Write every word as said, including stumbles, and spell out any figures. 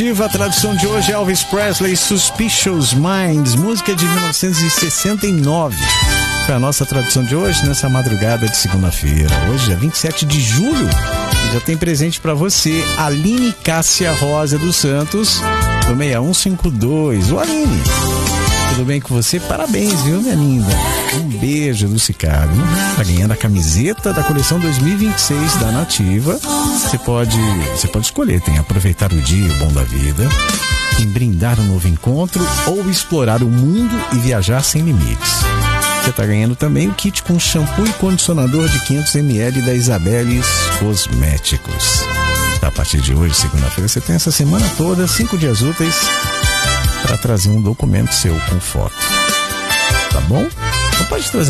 A tradução de hoje é Elvis Presley, Suspicious Minds, música de mil novecentos e sessenta e nove. Foi a nossa tradução de hoje nessa madrugada de segunda-feira. Hoje é vinte e sete de julho e já tem presente para você, Aline Cássia Rosa dos Santos, do seis um cinco dois. Ô Aline, tudo bem com você? Parabéns, viu, minha linda? Um beijo do Cicário. Tá ganhando a camiseta da coleção dois mil e vinte e seis da Nativa. Você pode, você pode escolher, tem aproveitar o dia, o bom da vida, em brindar um novo encontro ou explorar o mundo e viajar sem limites. Você tá ganhando também o kit com shampoo e condicionador de quinhentos mililitros da Isabeles Cosméticos. A partir de hoje, segunda-feira, você tem essa semana toda, cinco dias úteis, para trazer um documento seu com foto. Tá bom? Então pode trazer